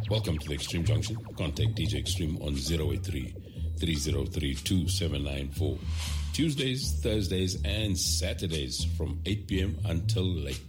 Welcome to the Extreme Junction. Contact DJ Extreme on 083-3032-794. Tuesdays, Thursdays, and Saturdays from 8 p.m. until late.